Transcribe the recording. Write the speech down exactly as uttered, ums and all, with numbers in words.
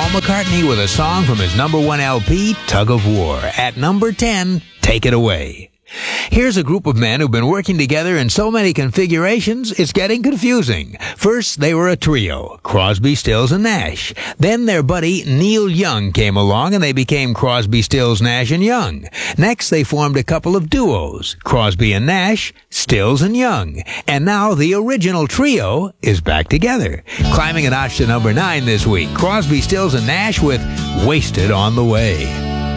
Paul McCartney with a song from his number one L P, Tug of War. At number ten, Take It Away. Here's a group of men who've been working together in so many configurations, it's getting confusing. First, they were a trio, Crosby, Stills, and Nash. Then their buddy Neil Young came along and they became Crosby, Stills, Nash, and Young. Next, they formed a couple of duos, Crosby and Nash, Stills and Young. And now the original trio is back together. Climbing a notch to number nine this week, Crosby, Stills, and Nash with Wasted on the Way.